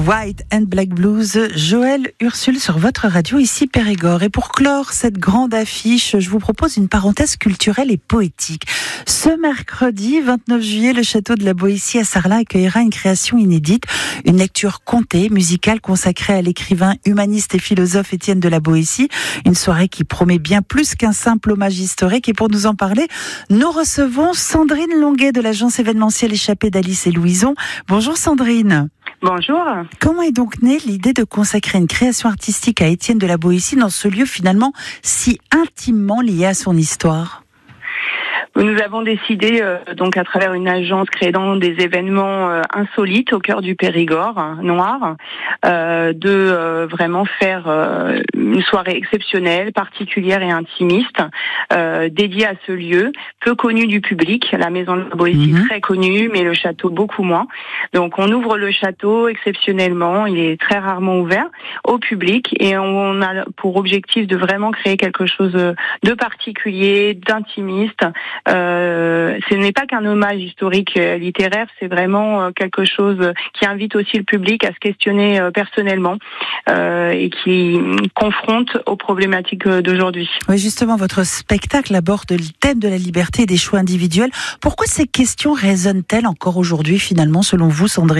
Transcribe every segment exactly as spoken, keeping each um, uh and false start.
White and Black Blues, Joël Ursule sur votre radio, ici Périgord. Et pour clore cette grande affiche, je vous propose une parenthèse culturelle et poétique. Ce mercredi vingt-neuf juillet, le château de la Boétie à Sarlat accueillera une création inédite, une lecture contée, musicale consacrée à l'écrivain, humaniste et philosophe Étienne de la Boétie. Une soirée qui promet bien plus qu'un simple hommage historique. Et pour nous en parler, nous recevons Sandrine Longuet de l'agence événementielle Échappée d'Alice et Louison. Bonjour Sandrine. Bonjour. Comment est donc née l'idée de consacrer une création artistique à Étienne de la Boétie dans ce lieu finalement si intimement lié à son histoire ? Nous avons décidé, euh, donc à travers une agence créant des événements euh, insolites au cœur du Périgord hein, noir, euh, de euh, vraiment faire euh, une soirée exceptionnelle, particulière et intimiste, euh, dédiée à ce lieu, peu connu du public. La maison de la Boétie mmh. très connue, mais le château beaucoup moins. Donc on ouvre le château exceptionnellement, il est très rarement ouvert au public et on a pour objectif de vraiment créer quelque chose de particulier, d'intimiste. Euh, ce n'est pas qu'un hommage historique euh, littéraire, c'est vraiment euh, quelque chose qui invite aussi le public à se questionner euh, personnellement euh, et qui confronte aux problématiques euh, d'aujourd'hui. Oui, justement, votre spectacle aborde le thème de la liberté et des choix individuels. Pourquoi ces questions résonnent-elles encore aujourd'hui, finalement, selon vous, Sandrine ?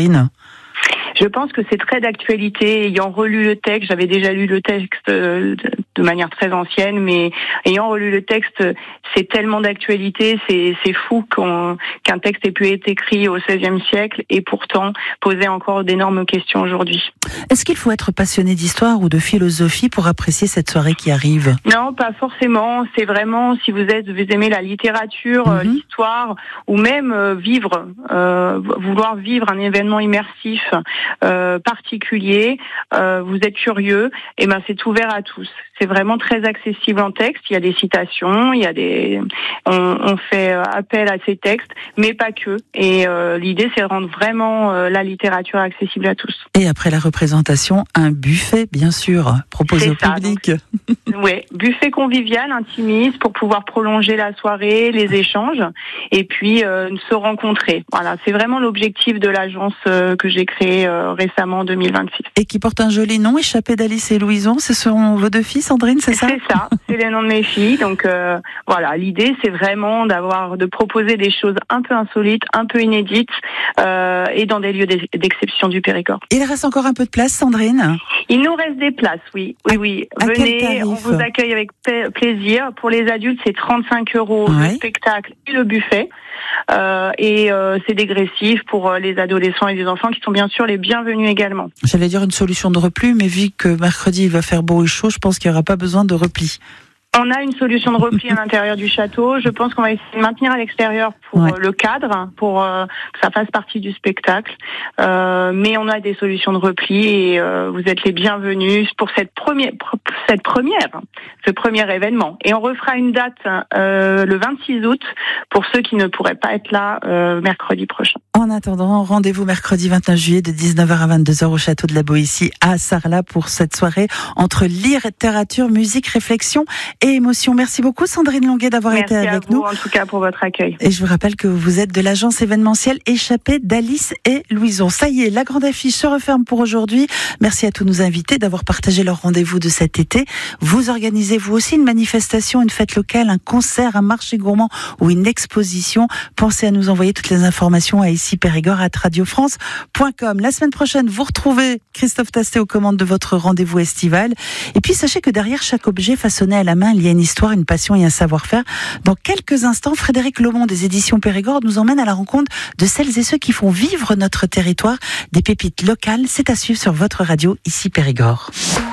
Je pense que c'est très d'actualité. Ayant relu le texte, j'avais déjà lu le texte de manière très ancienne, mais ayant relu le texte, c'est tellement d'actualité, c'est, c'est fou qu'on, qu'un texte ait pu être écrit au seizième siècle et pourtant poser encore d'énormes questions aujourd'hui. Est-ce qu'il faut être passionné d'histoire ou de philosophie pour apprécier cette soirée qui arrive ? Non, pas forcément. C'est vraiment, si vous êtes, vous aimez la littérature, mm-hmm. l'histoire, ou même euh, vivre, euh, vouloir vivre un événement immersif, Euh, particulier, euh, vous êtes curieux, et ben c'est ouvert à tous. C'est vraiment très accessible en texte. Il y a des citations, il y a des, on, on fait appel à ces textes, mais pas que. Et euh, l'idée, c'est de rendre vraiment euh, la littérature accessible à tous. Et après la représentation, un buffet, bien sûr, proposé au ça, public. Oui, buffet convivial, intimiste, pour pouvoir prolonger la soirée, les échanges, et puis euh, se rencontrer. Voilà, c'est vraiment l'objectif de l'agence euh, que j'ai créée euh, récemment en deux mille vingt-six. Et qui porte un joli nom, Échappée d'Alice et Louison. Ce sont vos deux filles, Sandrine, c'est ça ? C'est ça, c'est les noms de mes filles. Donc euh, voilà, l'idée c'est vraiment d'avoir, de proposer des choses un peu insolites, un peu inédites, euh, et dans des lieux d'exception du Périgord. Il reste encore un peu de place, Sandrine ? Il nous reste des places, oui, oui, oui. À Venez, on vous accueille avec plaisir. Pour les adultes, c'est trente-cinq euros ouais. le spectacle et le buffet. Euh, et euh, c'est dégressif pour euh, les adolescents et les enfants qui sont bien sûr les bienvenus également. J'allais dire une solution de repli, mais vu que mercredi il va faire beau et chaud, je pense qu'il n'y aura pas besoin de repli. On a une solution de repli à l'intérieur du château. Je pense qu'on va essayer de maintenir à l'extérieur pour ouais. le cadre, pour euh, que ça fasse partie du spectacle. Euh, mais on a des solutions de repli et euh, vous êtes les bienvenus pour cette première, cette première, ce premier événement. Et on refera une date euh, le vingt-six août pour ceux qui ne pourraient pas être là euh, mercredi prochain. En attendant, rendez-vous mercredi vingt-neuf juillet de dix-neuf heures à vingt-deux heures au château de la Boétie à Sarlat pour cette soirée entre littérature, musique, réflexion et émotion. Merci beaucoup Sandrine Longuet d'avoir Merci été avec vous, nous. En tout cas pour votre accueil. Et je vous rappelle que vous êtes de l'agence événementielle Échappée d'Alice et Louison. Ça y est, la grande affiche se referme pour aujourd'hui. Merci à tous nos invités d'avoir partagé leur rendez-vous de cet été. Vous organisez vous aussi une manifestation, une fête locale, un concert, un marché gourmand ou une exposition. Pensez à nous envoyer toutes les informations à ici Périgord arobase radio france point com. La semaine prochaine, vous retrouvez Christophe Tastet aux commandes de votre rendez-vous estival. Et puis sachez que derrière chaque objet façonné à la main, il y a une histoire, une passion et un savoir-faire. Dans quelques instants, Frédéric Lomond des éditions Périgord nous emmène à la rencontre de celles et ceux qui font vivre notre territoire, des pépites locales. C'est à suivre sur votre radio, ici Périgord.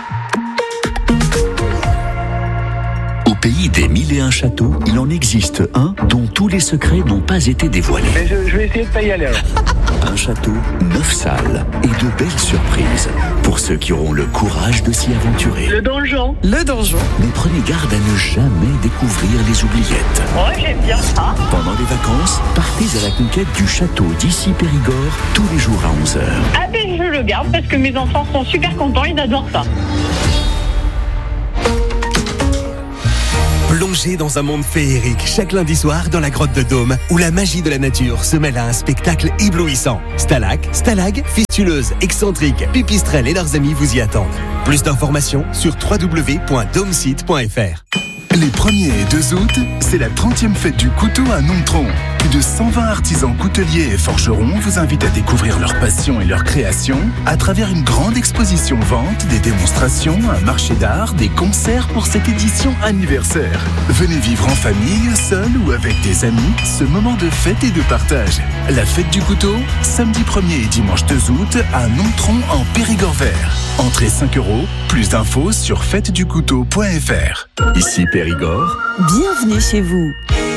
Au pays des mille et un châteaux, il en existe un dont tous les secrets n'ont pas été dévoilés. Mais je, je vais essayer de pas y aller alors. Un château, neuf salles et de belles surprises pour ceux qui auront le courage de s'y aventurer. Le donjon. Le donjon. Mais prenez garde à ne jamais découvrir les oubliettes. Ouais, j'aime bien ça. Pendant les vacances, partez à la conquête du château d'Issy Périgord tous les jours à onze heures. Ah ben je le garde parce que mes enfants sont super contents, ils adorent ça. Plongez dans un monde féerique chaque lundi soir dans la grotte de Dôme, où la magie de la nature se mêle à un spectacle éblouissant. Stalac, stalag, fistuleuses, excentriques, pipistrelles et leurs amis vous y attendent. Plus d'informations sur w w w point domesite point f r. Les premier et deux août, c'est la trentième fête du couteau à Nontron. Plus de cent vingt artisans couteliers et forgerons vous invitent à découvrir leur passion et leur création à travers une grande exposition vente, des démonstrations, un marché d'art, des concerts pour cette édition anniversaire. Venez vivre en famille, seul ou avec des amis, ce moment de fête et de partage. La fête du couteau, samedi premier et dimanche deux août à Nontron en Périgord vert. Entrée cinq euros, plus d'infos sur fête du couteau point f r. Ici Périgord. Bienvenue chez vous.